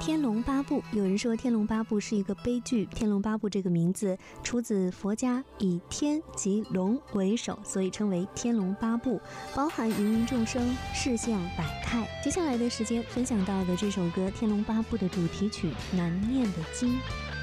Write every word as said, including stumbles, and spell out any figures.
天龙八部，有人说《天龙八部》是一个悲剧。天龙八部这个名字出自佛家以天及龙为首，所以称为天龙八部，包含芸芸众生、世相百态。接下来的时间分享到的这首歌《天龙八部》的主题曲《难念的经》。